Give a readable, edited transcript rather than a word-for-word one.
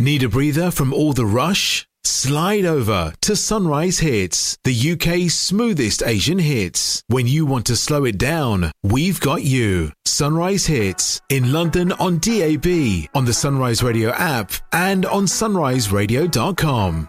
Need a breather from all the rush? Slide over to Sunrise Hits, the UK's smoothest Asian hits. When you want to slow it down, we've got you. Sunrise Hits in London on DAB, on the Sunrise Radio app, and on sunriseradio.com.